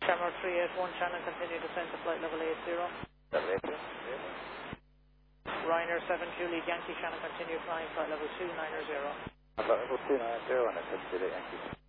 Shamrock 381, Shannon, continue descent to flight level 80. Level 80. Ryanair 7 Juliet Yankee, Shannon, continue flying flight level 290. Level 290 and a 7 Juliet Yankee.